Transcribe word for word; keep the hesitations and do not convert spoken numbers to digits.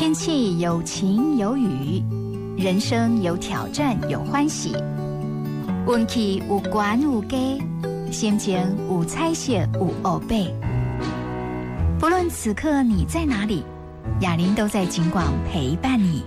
天气有晴有雨，人生有挑战有欢喜，运气有悬有低，心情有彩色有黑白。不论此刻你在哪里，雅玲都在警广陪伴你。